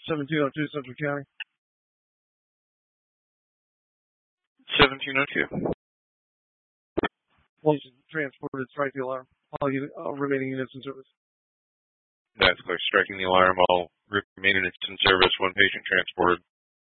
1702 Central County. 1702. Well, transported, strike the alarm. All remaining units in service. That's clear. Striking the alarm, all remaining units in service, one patient transported.